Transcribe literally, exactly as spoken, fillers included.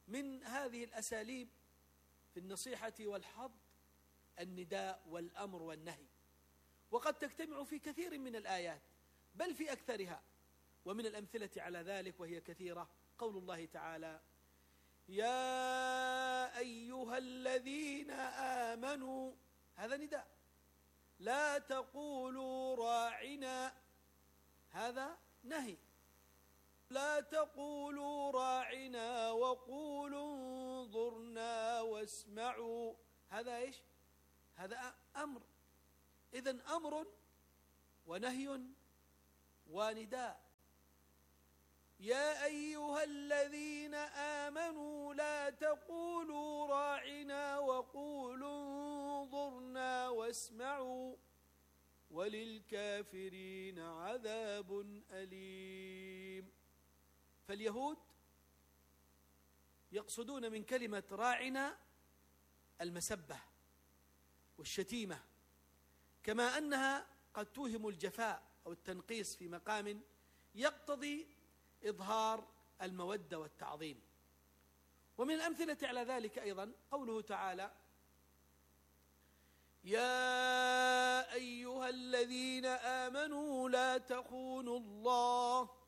من هذه الأساليب في النصيحة والحظ النداء والأمر والنهي، وقد تجتمع في كثير من الآيات بل في أكثرها. ومن الأمثلة على ذلك وهي كثيرة قول الله تعالى: يا أيها الذين آمنوا، هذا نداء. لا تقولوا راعنا، هذا نهي. لا تقولوا راعنا وقولوا انظرنا واسمعوا، هذا إيش؟ هذا أمر. إذن أمر ونهي ونداء. يا أيها الذين آمنوا لا تقولوا راعنا وقولوا انظرنا واسمعوا وللكافرين عذاب أليم. فاليهود يقصدون من كلمة راعنا المسبة والشتيمة، كما أنها قد توهم الجفاء أو التنقيص في مقام يقتضي إظهار المودة والتعظيم. ومن الأمثلة على ذلك أيضا قوله تعالى: يا أيها الذين آمنوا لا تخونوا الله